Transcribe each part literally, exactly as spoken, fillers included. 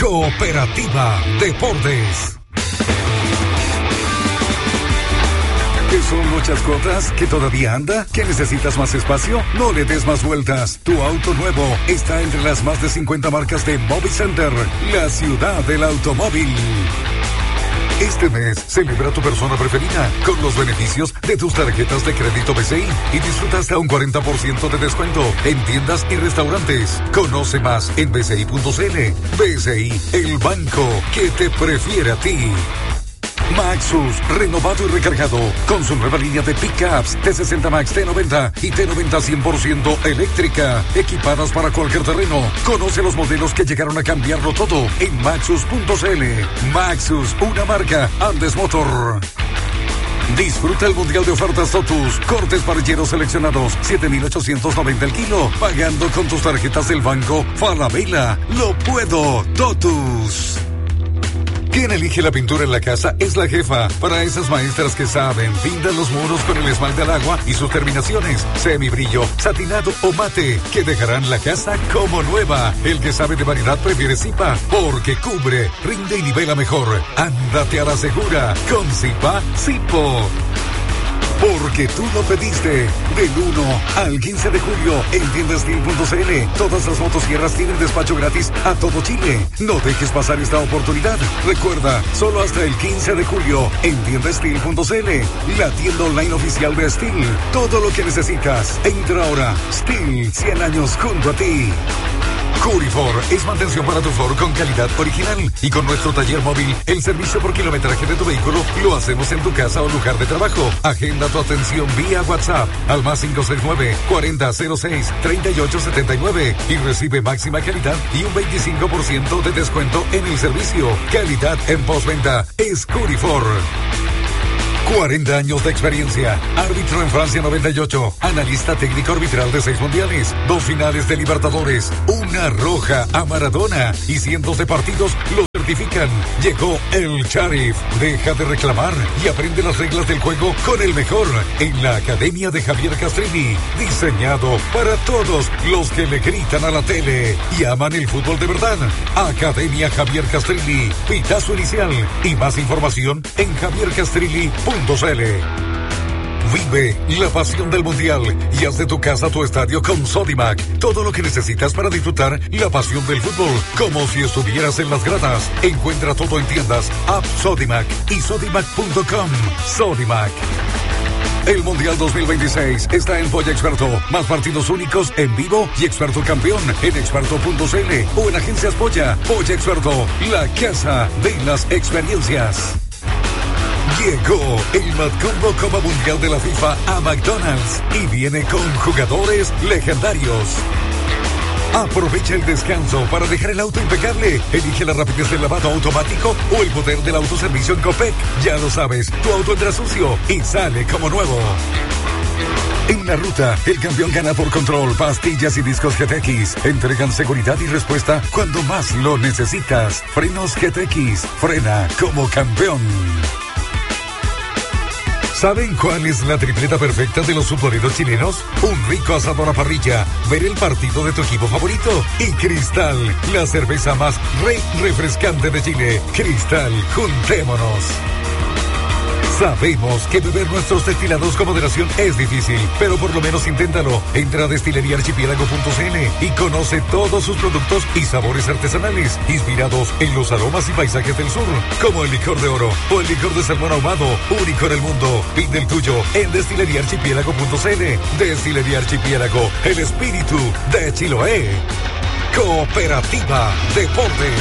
Cooperativa Deportes. ¿Qué son muchas cuotas? ¿Que todavía anda? ¿Que necesitas más espacio? No le des más vueltas. Tu auto nuevo está entre las más de cincuenta marcas de Movicenter, la ciudad del automóvil. Este mes, celebra tu persona preferida con los beneficios de tus tarjetas de crédito B C I y disfruta hasta un cuarenta por ciento de descuento en tiendas y restaurantes. Conoce más en b c i punto c l. B C I, el banco que te prefiere a ti. Maxus, renovado y recargado, con su nueva línea de pickups T sesenta Max, T noventa y T noventa cien por ciento eléctrica, equipadas para cualquier terreno. Conoce los modelos que llegaron a cambiarlo todo en maxus punto c l. Maxus, una marca Andes Motor. Disfruta el mundial de ofertas Totus. Cortes parrilleros seleccionados, siete mil ochocientos noventa el kilo. Pagando con tus tarjetas del banco Falabella. Lo puedo, Totus. Quien elige la pintura en la casa es la jefa. Para esas maestras que saben, pintan los muros con el esmalte al agua y sus terminaciones, semibrillo, satinado o mate, que dejarán la casa como nueva. El que sabe de variedad prefiere Zipa, porque cubre, rinde y nivela mejor. Ándate a la segura con Zipa Zipo. Porque tú lo pediste. Del uno al quince de julio en tienda steel punto c l. Todas las motosierras tienen despacho gratis a todo Chile. No dejes pasar esta oportunidad. Recuerda, solo hasta el quince de julio en tienda steel punto c l, la tienda online oficial de Steel. Todo lo que necesitas. Entra ahora. Steel, cien años junto a ti. Curifor es mantención para tu Ford con calidad original, y con nuestro taller móvil, el servicio por kilometraje de tu vehículo lo hacemos en tu casa o lugar de trabajo. Agenda tu atención vía WhatsApp al más cinco seis nueve, cuarenta cero seis, treinta y ocho setenta y nueve y recibe máxima calidad y un veinticinco por ciento de descuento en el servicio. Calidad en postventa es Curifor. cuarenta años de experiencia. Árbitro en Francia noventa y ocho. Analista técnico arbitral de seis mundiales. Dos finales de Libertadores. Una roja a Maradona. Y cientos de partidos lo certifican. Llegó el Sheriff. Deja de reclamar y aprende las reglas del juego con el mejor. En la Academia de Javier Castrilli. Diseñado para todos los que le gritan a la tele y aman el fútbol de verdad. Academia Javier Castrilli. Pitazo inicial. Y más información en javier castrilli punto c l. Vive la pasión del mundial y haz de tu casa tu estadio con Sodimac. Todo lo que necesitas para disfrutar la pasión del fútbol, como si estuvieras en las gradas. Encuentra todo en tiendas, app Sodimac y sodimac punto com. Sodimac. El Mundial dos mil veintiséis está en Polla Experto. Más partidos únicos en vivo y Experto Campeón en experto punto c l o en Agencias Polla. Polla Experto, la casa de las experiencias. Llegó el Madcombo Copa Mundial de la FIFA a McDonald's y viene con jugadores legendarios. Aprovecha el descanso para dejar el auto impecable. Elige la rapidez del lavado automático o el poder del autoservicio en Copec. Ya lo sabes, tu auto entra sucio y sale como nuevo. En la ruta, el campeón gana por control. Pastillas y discos G T X entregan seguridad y respuesta cuando más lo necesitas. Frenos G T X, frena como campeón. ¿Saben cuál es la tripleta perfecta de los futboleros chilenos? Un rico asado a la parrilla, ver el partido de tu equipo favorito y Cristal, la cerveza más re refrescante de Chile. Cristal, juntémonos. Sabemos que beber nuestros destilados con moderación es difícil, pero por lo menos inténtalo. Entra a destilería archipiélago punto c l y conoce todos sus productos y sabores artesanales, inspirados en los aromas y paisajes del sur, como el licor de oro o el licor de salmón ahumado, único en el mundo. Pide el tuyo en destilería archipiélago punto c l. Destilería Archipiélago, el espíritu de Chiloé. Cooperativa Deportes.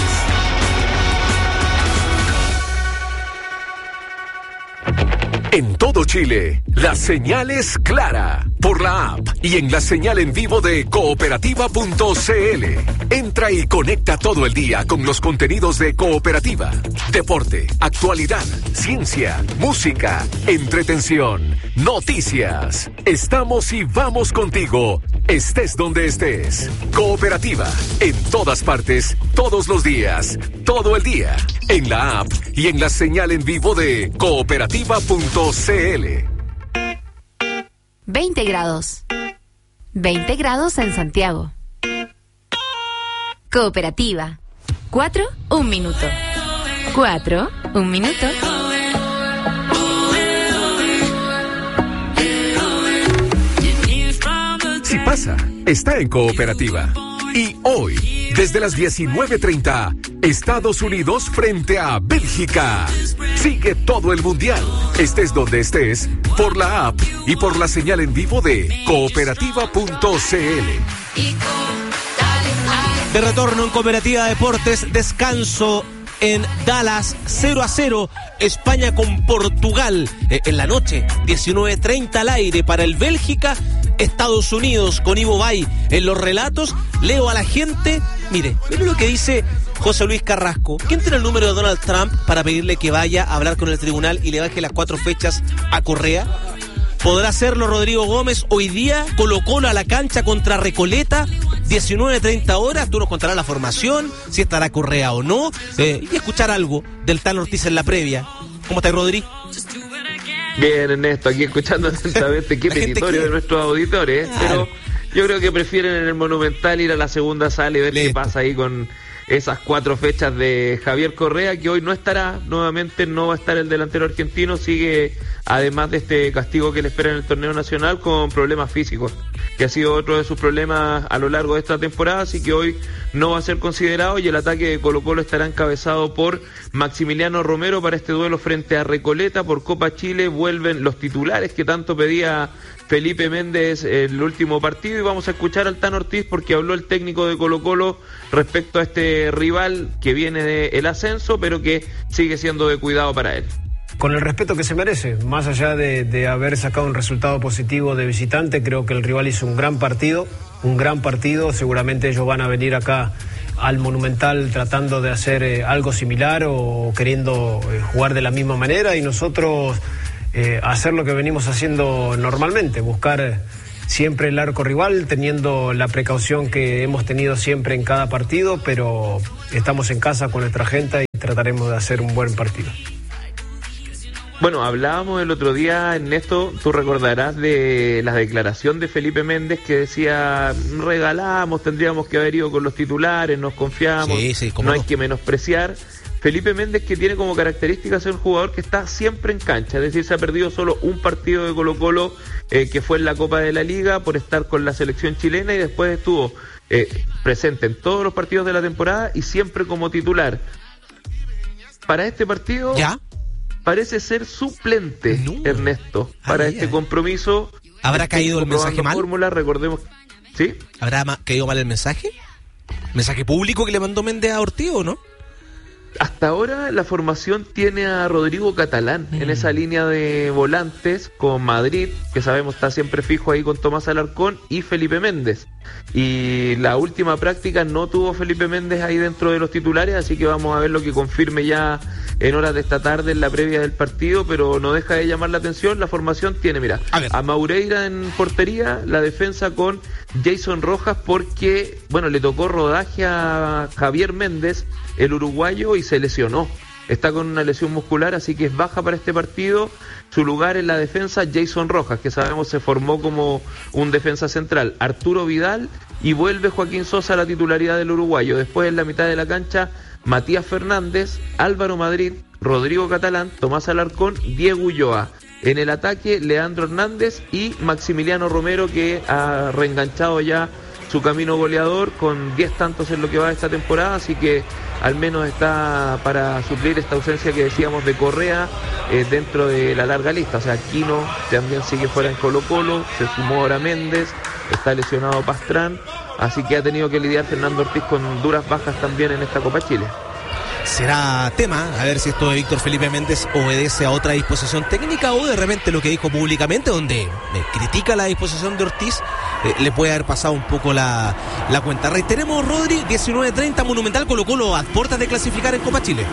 En todo Chile, la señal es clara por la app y en la señal en vivo de cooperativa punto c l. Entra y conecta todo el día con los contenidos de Cooperativa. Deporte, actualidad, ciencia, música, entretención, noticias. Estamos y vamos contigo, estés donde estés. Cooperativa, en todas partes, todos los días, todo el día. En la app y en la señal en vivo de cooperativa punto c l. veinte grados. veinte grados en Santiago. Cooperativa. Cuatro, un minuto. Cuatro, un minuto. Si pasa, está en Cooperativa. Y hoy, desde las diecinueve treinta, Estados Unidos frente a Bélgica. Sigue todo el mundial, estés donde estés, por la app y por la señal en vivo de cooperativa punto c l. De retorno en Cooperativa Deportes, descanso en Dallas, cero a cero, España con Portugal, eh, en la noche, diecinueve treinta al aire para el Bélgica, Estados Unidos, con Ivo Bay en los relatos. Leo a la gente, mire, mire lo que dice José Luis Carrasco. ¿Quién tiene el número de Donald Trump para pedirle que vaya a hablar con el tribunal y le baje las cuatro fechas a Correa? ¿Podrá hacerlo Rodrigo Gómez hoy día? Colo-Colo a la cancha contra Recoleta, diecinueve treinta horas. Tú nos contarás la formación, si estará Correa o no, eh, y escuchar algo del Tano Ortiz en la previa. ¿Cómo estás, Rodri? Bien, Ernesto, aquí escuchando atentamente qué petitorio de nuestros auditores, claro. Pero yo creo que prefieren en el Monumental ir a la segunda sala y ver Listo. Qué pasa ahí con esas cuatro fechas de Javier Correa, que hoy no estará, nuevamente no va a estar el delantero argentino, sigue, además de este castigo que le espera en el torneo nacional, con problemas físicos, que ha sido otro de sus problemas a lo largo de esta temporada, así que hoy no va a ser considerado, y el ataque de Colo-Colo estará encabezado por Maximiliano Romero para este duelo frente a Recoleta por Copa Chile. Vuelven los titulares que tanto pedía Felipe Méndez en el último partido, y vamos a escuchar al Tano Ortiz porque habló el técnico de Colo-Colo respecto a este rival que viene del ascenso, pero que sigue siendo de cuidado para él. Con el respeto que se merece, más allá de, de haber sacado un resultado positivo de visitante, creo que el rival hizo un gran partido, un gran partido, seguramente ellos van a venir acá al Monumental tratando de hacer eh, algo similar o queriendo eh, jugar de la misma manera, y nosotros eh, hacer lo que venimos haciendo normalmente, buscar eh, siempre el arco rival, teniendo la precaución que hemos tenido siempre en cada partido, pero estamos en casa con nuestra gente y trataremos de hacer un buen partido. Bueno, hablábamos el otro día, Ernesto, tú recordarás de la declaración de Felipe Méndez que decía, regalamos, tendríamos que haber ido con los titulares, nos confiamos, sí, sí, no, no hay que menospreciar. Felipe Méndez, que tiene como característica ser un jugador que está siempre en cancha, es decir, se ha perdido solo un partido de Colo-Colo, eh, que fue en la Copa de la Liga, por estar con la selección chilena, y después estuvo eh, presente en todos los partidos de la temporada y siempre como titular. Para este partido... ¿Ya? Parece ser suplente, no. Ernesto, para ah, este compromiso. ¿Habrá caído el mensaje mal? Fórmula, recordemos, ¿sí? ¿Habrá ma- caído mal el mensaje? ¿Mensaje público que le mandó Méndez a Ortiz o no? Hasta ahora la formación tiene a Rodrigo Catalán mm. en esa línea de volantes con Madrid, que sabemos está siempre fijo ahí con Tomás Alarcón, y Felipe Méndez. Y la última práctica no tuvo Felipe Méndez ahí dentro de los titulares, así que vamos a ver lo que confirme ya en horas de esta tarde en la previa del partido, pero no deja de llamar la atención. La formación tiene, mira, a, a Maureira en portería, la defensa con Jason Rojas, porque, bueno, le tocó rodaje a Javier Méndez, el uruguayo, y se lesionó. Está con una lesión muscular, así que es baja para este partido. Su lugar en la defensa, Jason Rojas, que sabemos se formó como un defensa central. Arturo Vidal, y vuelve Joaquín Sosa a la titularidad del uruguayo. Después en la mitad de la cancha, Matías Fernández, Álvaro Madrid, Rodrigo Catalán, Tomás Alarcón, Diego Ulloa. En el ataque, Leandro Hernández y Maximiliano Romero, que ha reenganchado ya su camino goleador con diez tantos en lo que va de esta temporada, así que al menos está para suplir esta ausencia que decíamos de Correa eh, dentro de la larga lista. O sea, Aquino también sigue fuera en Colo-Colo, se sumó ahora Méndez, está lesionado Pastrán, así que ha tenido que lidiar Fernando Ortiz con duras bajas también en esta Copa Chile. Será tema, a ver si esto de Víctor Felipe Méndez obedece a otra disposición técnica o de repente lo que dijo públicamente, donde eh, critica la disposición de Ortiz, eh, le puede haber pasado un poco la, la cuenta. Reiteremos, Rodri, diecinueve treinta, Monumental, Colo-Colo a puertas de clasificar en Copa Chile.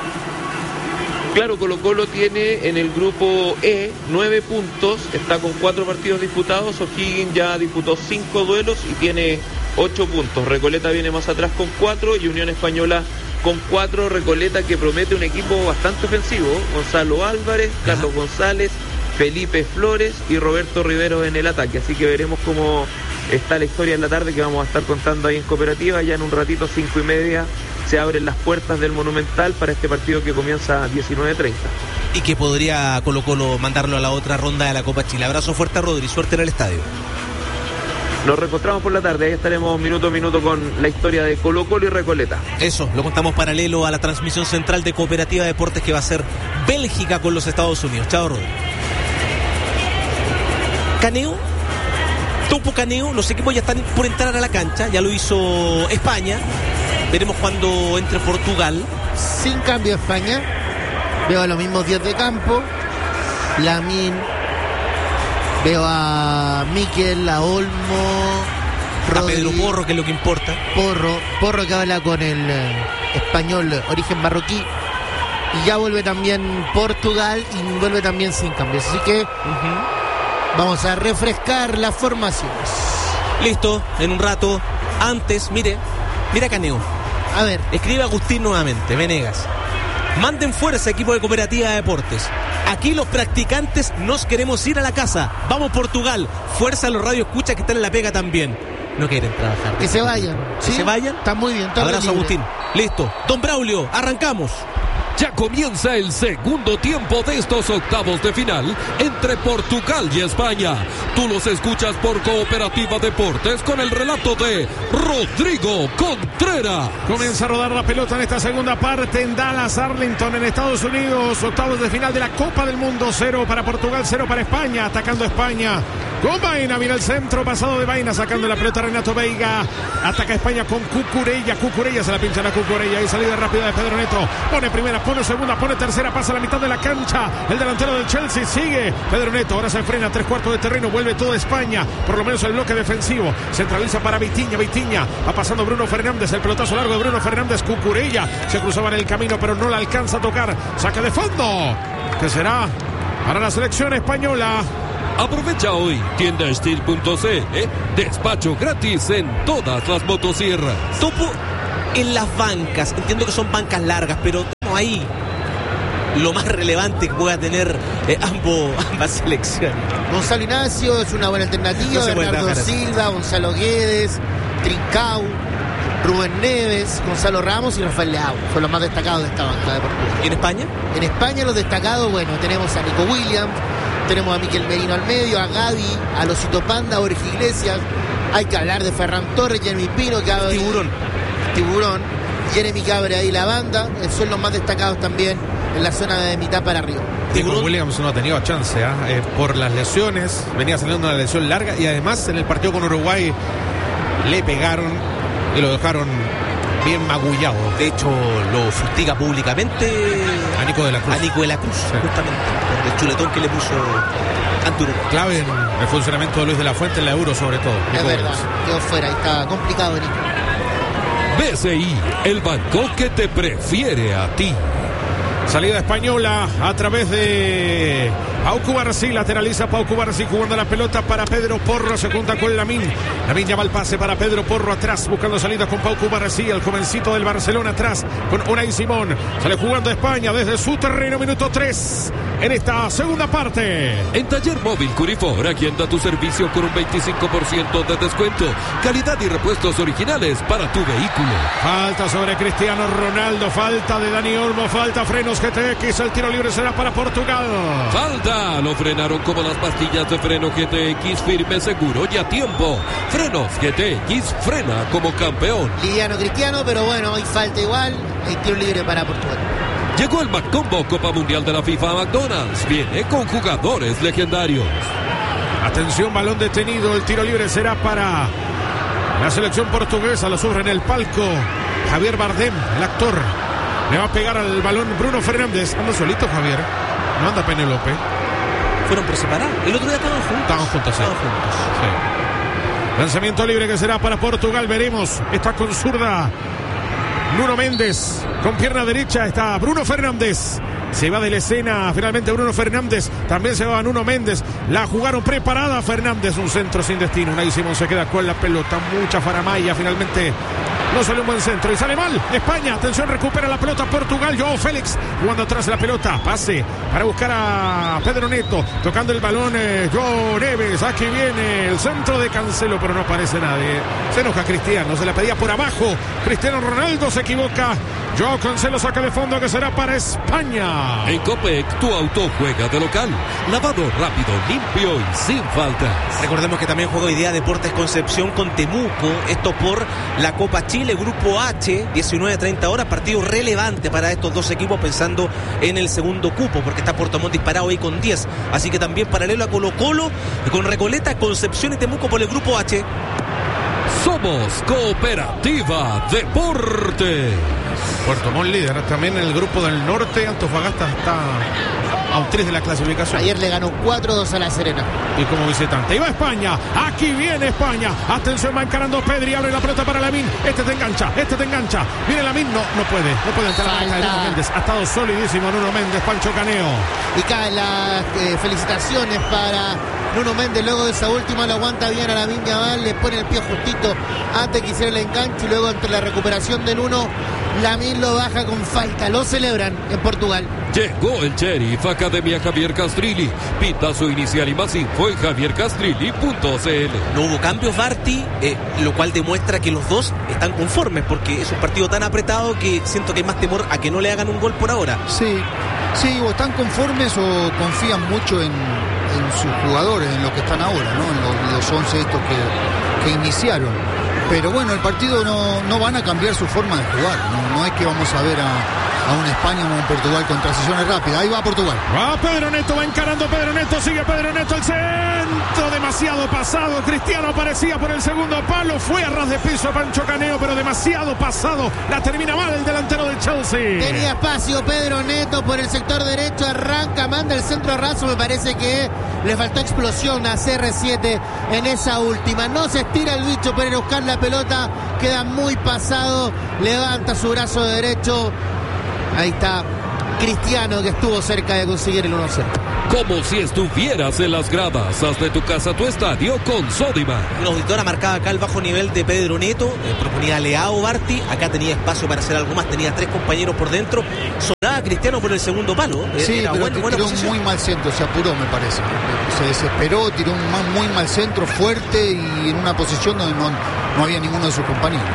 Claro, Colo-Colo tiene en el grupo E nueve puntos, está con cuatro partidos disputados. O'Higgins ya disputó cinco duelos y tiene ocho puntos. Recoleta viene más atrás con cuatro y Unión Española con cuatro. Recoleta que promete un equipo bastante ofensivo. Gonzalo Álvarez, Carlos Ajá. González, Felipe Flores y Roberto Rivero en el ataque. Así que veremos cómo está la historia en la tarde, que vamos a estar contando ahí en Cooperativa. Ya en un ratito, cinco y media, se abren las puertas del Monumental para este partido que comienza a diecinueve treinta. Y que podría Colo Colo mandarlo a la otra ronda de la Copa Chile. Abrazo fuerte a Rodri, suerte en el estadio. Nos reencontramos por la tarde, ahí estaremos minuto a minuto con la historia de Colo Colo y Recoleta. Eso, lo contamos paralelo a la transmisión central de Cooperativa Deportes que va a ser Bélgica con los Estados Unidos. Chao, Rodri. Caneo, Topo Caneo, los equipos ya están por entrar a la cancha, ya lo hizo España. Veremos cuando entre Portugal. Sin cambio España. Veo a los mismos diez de campo. Lamine. Veo a Mikel, a Olmo. A Pedro Porro, que es lo que importa. Porro. Porro que habla con el eh, español origen marroquí. Y ya vuelve también Portugal y vuelve también sin cambios. Así que uh-huh. vamos a refrescar las formaciones. Listo, en un rato. Antes, mire, mira Caneo. A ver. Escribe Agustín nuevamente, Venegas. Manden fuerza, equipo de Cooperativa de Deportes. Aquí los practicantes nos queremos ir a la casa. Vamos Portugal. Fuerza a los radioescuchas que están en la pega también. No quieren trabajar. Que se vayan. Que ¿Sí? se vayan. Está muy bien. Abrazo, Agustín. Listo. Don Braulio, arrancamos. Ya comienza el segundo tiempo de estos octavos de final entre Portugal y España. Tú los escuchas por Cooperativa Deportes con el relato de Rodrigo Contreras. Comienza a rodar la pelota en esta segunda parte en Dallas, Arlington, en Estados Unidos. Octavos de final de la Copa del Mundo. Cero para Portugal, cero para España. Atacando España con Vaina. Mira el centro pasado de Vaina, sacando la pelota Renato Veiga. Ataca España con Cucurella. Cucurella se la pincha a Cucurella. Y salida rápida de Pedro Neto. Pone primera, pone segunda, pone tercera, pasa a la mitad de la cancha. El delantero del Chelsea sigue. Pedro Neto ahora se frena, tres cuartos de terreno, vuelve toda España, por lo menos el bloque defensivo. Centraliza para Vitinha, Vitinha. Va pasando Bruno Fernández, el pelotazo largo de Bruno Fernández. Cucurella se cruzaba en el camino, pero no la alcanza a tocar. Saque de fondo, que será para la selección española. Aprovecha hoy, tienda steel punto c l, despacho gratis en todas las motosierras. Topo en las bancas, entiendo que son bancas largas, pero tenemos ahí lo más relevante que pueda tener eh, ambos, ambas selecciones. Gonzalo Ignacio es una buena alternativa, no Bernardo Silva, Gonzalo Guedes, Trincao, Rubén Neves, Gonzalo Ramos y Rafael Leao son los más destacados de esta banca de Portugal. ¿Y en España? En España los destacados, bueno, tenemos a Nico Williams, tenemos a Miquel Merino al medio, a Gaby, a Losito Panda, a Jorge Iglesias. Hay que hablar de Ferran Torres, Jeremy Pino, que ha... Tiburón. Tiburón, Jeremy Cabre ahí la banda, son los más destacados también en la zona de mitad para arriba. Nico Williams no ha tenido chance ¿eh? Eh, por las lesiones, venía saliendo una lesión larga y además en el partido con Uruguay le pegaron y lo dejaron bien magullado. De hecho, lo fustiga públicamente a Nico de la Cruz. A Nico de la Cruz, sí. Justamente, por el chuletón que le puso ante Uruguay. Clave en el funcionamiento de Luis de la Fuente en la Euro, sobre todo. Es Nico verdad, quedó fuera, está complicado Nico. B C I, el banco que te prefiere a ti. Salida española a través de Pau Cubarsí, lateraliza Pau Cubarsí jugando la pelota para Pedro Porro, se junta con Lamine. Lamine llama el pase para Pedro Porro atrás, buscando salida con Pau Cubarsí, el jovencito del Barcelona atrás con Unai Simón. Sale jugando España desde su terreno, minuto tres en esta segunda parte. En Taller Móvil Curifor, aquí anda tu servicio con un veinticinco por ciento de descuento. Calidad y repuestos originales para tu vehículo. Falta sobre Cristiano Ronaldo, falta de Dani Olmo, falta frenos G T X, el tiro libre será para Portugal. Falta, lo frenaron como las pastillas de freno G T X, firme, seguro y a tiempo. Frenos G T X, frena como campeón. Liviano Cristiano, pero bueno, hay falta igual, hay tiro libre para Portugal. Llegó el McCombo Copa Mundial de la FIFA a McDonald's. Viene con jugadores legendarios. Atención, balón detenido. El tiro libre será para la selección portuguesa. Lo sufre en el palco Javier Bardem, el actor. Le va a pegar al balón Bruno Fernández. Anda solito Javier. No anda Penélope. Fueron por separado. El otro día estaban juntos. Estaban juntos, sí. Estaban juntos. Sí. Lanzamiento libre que será para Portugal. Veremos. Está con zurda Nuno Méndez, con pierna derecha está Bruno Fernández. Se va de la escena finalmente Bruno Fernández. También se va Nuno Méndez. La jugaron preparada Fernández. Un centro sin destino. Unai Simón se queda con la pelota. Mucha faramaya. Finalmente No sale un buen centro y sale mal. España, atención, recupera la pelota Portugal. Joao Félix jugando atrás de la pelota. Pase para buscar a Pedro Neto. Tocando el balón eh, Joao Neves. Aquí viene el centro de Cancelo, pero no aparece nadie. Se enoja Cristiano, se la pedía por abajo. Cristiano Ronaldo se equivoca. Joao Cancelo saca de fondo, que será para España. En Copec, tu auto juega de local. Lavado rápido, limpio y sin faltas. Recordemos que también juega hoy día Deportes Concepción con Temuco. Esto por la Copa Chile, Grupo H, diecinueve treinta horas. Partido relevante para estos dos equipos, pensando en el segundo cupo, porque está Puerto Montt disparado ahí con diez. Así que también paralelo a Colo Colo, con Recoleta, Concepción y Temuco por el Grupo H. Somos Cooperativa Deportes. Puerto Montt líder, también en el grupo del norte. Antofagasta está a un tres de la clasificación. Ayer le ganó cuatro dos a La Serena. Y como visitante, y va España. Aquí viene España. Atención, va encarando Pedri, abre la pelota para Lamine. Este te engancha, este te engancha. Viene Lamine, no, no puede. No puede entrar a la marca de Nuno Méndez. Ha estado solidísimo Nuno Méndez, Pancho Caneo. Y caen las eh, felicitaciones para Nuno Méndez. Luego de esa última lo aguanta bien a Lamine Yamal. Le pone el pie justito antes que hiciera el enganche. Y luego entre la recuperación de Nuno, Lamine lo baja con falta. Lo celebran en Portugal. Llegó el Sheriff Academia Javier Castrilli. Pita su inicial y más info en javier castrilli punto c l. No hubo cambios, Barty, eh, lo cual demuestra que los dos están conformes, porque es un partido tan apretado que siento que hay más temor a que no le hagan un gol por ahora. Sí, sí, o están conformes o confían mucho en, en sus jugadores, en los que están ahora, ¿no? En los, los once estos que, que iniciaron. Pero bueno, el partido no, no van a cambiar su forma de jugar. No, no es que vamos a ver a, a un España o un Portugal con transiciones rápidas. Ahí va Portugal. Va Pedro Neto, va encarando Pedro Neto. Sigue Pedro Neto, el centro demasiado pasado. Cristiano aparecía por el segundo palo. Fue a ras de piso Pancho Caneo, pero demasiado pasado. La termina mal el delantero del Chelsea. Tenía espacio Pedro Neto por el sector derecho. Arranca, manda el centro raso. Me parece que le faltó explosión a C R siete en esa última. No se estira el bicho para ir a buscar la pelota. Queda muy pasado. Levanta su brazo derecho. Ahí está Cristiano, que estuvo cerca de conseguir el uno cero. Como si estuvieras en las gradas. Haz de tu casa tu estadio con Sodimac. La auditora marcaba acá el bajo nivel de Pedro Neto. Eh, proponía Leao Barty. Acá tenía espacio para hacer algo más. Tenía tres compañeros por dentro. Sonaba Cristiano por el segundo palo. Sí, Era pero buena, buena tiró posición. un muy mal centro. Se apuró, me parece. Se desesperó, tiró un mal- muy mal centro, fuerte y en una posición donde no, no había ninguno de sus compañeros.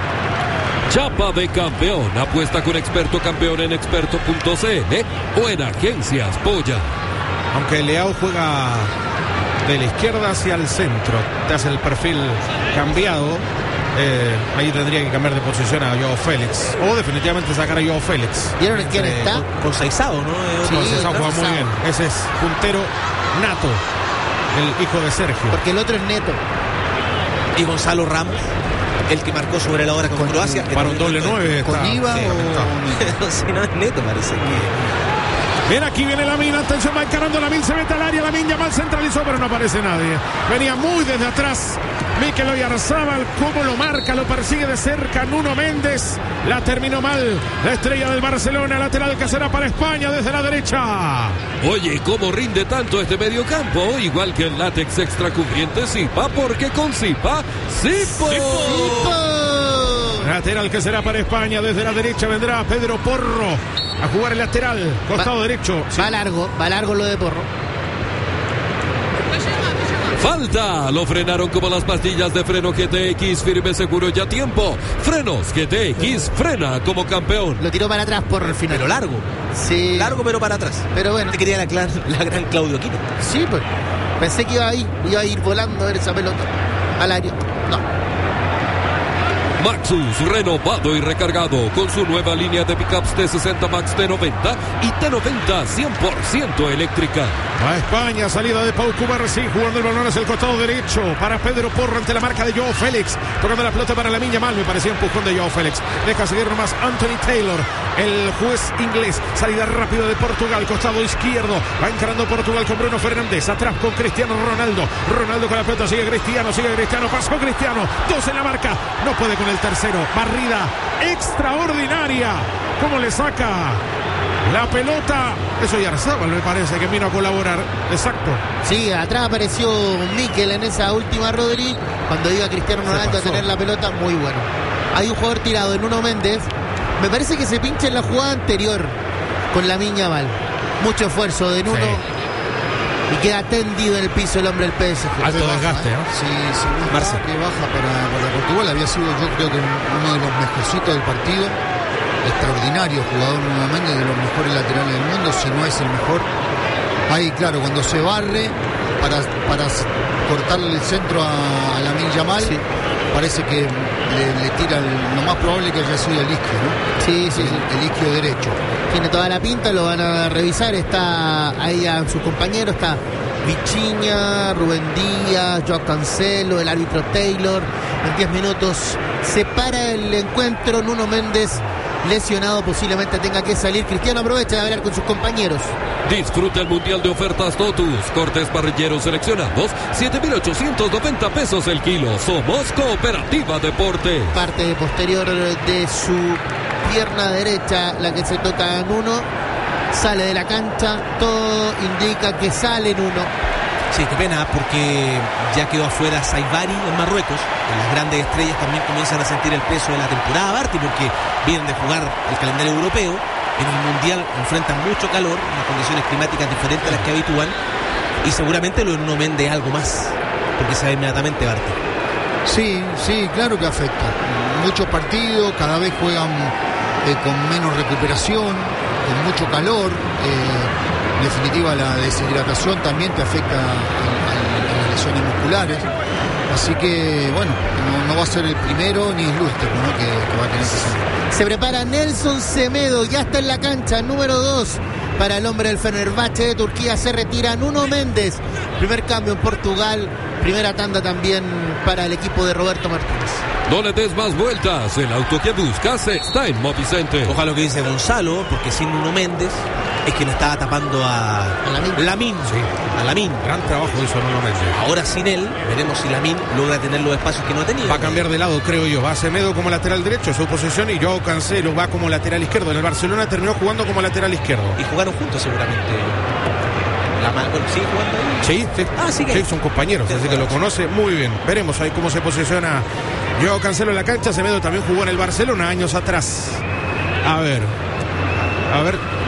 Chapa de campeón. Apuesta con Experto Campeón en experto punto c l o en Agencias Polla. Aunque Leao juega de la izquierda hacia el centro, te hace el perfil cambiado. Eh, ahí tendría que cambiar de posición a Joao Félix. O definitivamente sacar a Joao Félix. ¿Vieron quién Eh, está? con, con Saizao, ¿no? Eh, Sí, otro- ese juega muy Saizao. bien. Ese es puntero nato, el hijo de Sergio. Porque el otro es Neto. Y Gonzalo Ramos, el que marcó sobre la hora con, Con- Croacia. Para un doble nueve. ¿Con está- Iva sí, o...? Si no es Neto, parece que... Bien, aquí viene Lamine, atención, va encarando Lamine, se mete al área, Lamine Yamal centralizó, pero no aparece nadie. Venía muy desde atrás Mikel Oyarzábal, cómo lo marca, lo persigue de cerca Nuno Méndez. La terminó mal la estrella del Barcelona, lateral que será para España desde la derecha. Oye, ¿cómo rinde tanto este mediocampo? Igual que el látex extra cubriente Zipa, porque con Zipa, ¡Zipo! Lateral que será para España, desde la derecha vendrá Pedro Porro a jugar el lateral, costado Va- derecho. Va largo, va largo lo de Porro. Falta, lo frenaron como las pastillas de freno G T X, firme, seguro y a tiempo. Frenos G T X, frena como campeón. Lo tiró para atrás Porro al final. Pero largo. Sí. Largo, pero para atrás. Pero bueno. Te quería la, clan- la gran Claudio Quino. Sí, pues. Pensé que iba a ir, iba a ir volando a ver esa pelota al área. No. Maxus, renovado y recargado con su nueva línea de pickups T sesenta Max T noventa y T noventa cien por ciento eléctrica. A España, salida de Pau Cubarsí, jugando el balón hacia el costado derecho para Pedro Porro ante la marca de Joao Félix, tocando la pelota para Lamine Yamal, me parecía empujón de Joao Félix, deja seguir nomás Anthony Taylor, el juez inglés, salida rápida de Portugal, costado izquierdo, va encarando Portugal con Bruno Fernández, atrás con Cristiano Ronaldo, Ronaldo con la pelota, sigue Cristiano, sigue Cristiano, pasó Cristiano, dos en la marca, no puede con el tercero, barrida extraordinaria, cómo le saca la pelota, eso ya Oyarzábal me parece que vino a colaborar, exacto. Sí, atrás apareció Mikel en esa última, Rodri, cuando iba Cristiano Ronaldo a tener la pelota, muy bueno. Hay un jugador tirado en Nuno Méndez. Me parece que se pincha en la jugada anterior con Lamine Yamal. Mucho esfuerzo de Nuno. Sí. Y queda tendido en el piso el hombre del P S G. Alto desgaste, ¿no? Sí, sí, no estaba que baja para, para Portugal. Había sido, yo creo que uno de los mejorcitos del partido. Extraordinario jugador Nuno Méndez, de los mejores laterales del mundo, si no es el mejor. Ahí, claro, cuando se barre para, para cortarle el centro a, a Lamine Yamal, sí. Parece que le, le tira el, lo más probable que haya sido el isquio, ¿no? Sí, sí, el, sí. El isquio derecho. Tiene toda la pinta, lo van a revisar. Está ahí a sus compañeros, está Vichiña, Rubén Díaz, Joao Cancelo, el árbitro Taylor. En diez minutos se para el encuentro. Nuno Méndez lesionado, posiblemente tenga que salir. Cristiano aprovecha de hablar con sus compañeros. Disfruta el Mundial de Ofertas Totus. Cortes parrilleros seleccionados, siete mil ochocientos noventa pesos el kilo. Somos Cooperativa Deporte. Parte posterior de su pierna derecha, la que se toca a Nuno. Sale de la cancha, todo indica que sale Nuno. Sí, qué pena, porque ya quedó afuera Saibari en Marruecos. Las grandes estrellas también comienzan a sentir el peso de la temporada, Barty, porque vienen de jugar el calendario europeo. En el Mundial enfrentan mucho calor, unas condiciones climáticas diferentes a las que habitúan. Y seguramente lo de Nuno Méndez algo más, porque se ve inmediatamente, Barty. Sí, sí, claro que afecta. Muchos partidos, cada vez juegan eh, con menos recuperación, con mucho calor. Eh, En definitiva, la deshidratación también te afecta a, a, a las lesiones musculares. Así que, bueno, no, no va a ser el primero ni el último, ¿no? que, que va a tener que ser. Se prepara Nelson Semedo, ya está en la cancha, número dos para el hombre del Fenerbahce de Turquía. Se retira Nuno Méndez. Primer cambio en Portugal, primera tanda también para el equipo de Roberto Martínez. No le des más vueltas, el auto que buscas está en Movicenter. Ojalá lo que dice Gonzalo, porque sin Nuno Méndez es que le estaba tapando a, a Lamine. Lamine, sí. A Lamine. Gran trabajo hizo Nuno Méndez. Ahora sin él, veremos si Lamine logra tener los espacios que no tenía. Va a cambiar de lado, creo yo. Va Semedo como lateral derecho, su posición, y Joao Cancelo va como lateral izquierdo. En el Barcelona terminó jugando como lateral izquierdo. Y jugaron juntos seguramente. La bueno, ¿sigue jugando ahí? Sí, sí. Ah, sí, que... sí, son compañeros, sí, así que lo conoce muy bien. Veremos ahí cómo se posiciona Joao Cancelo en la cancha. Semedo también jugó en el Barcelona años atrás. A ver, a ver.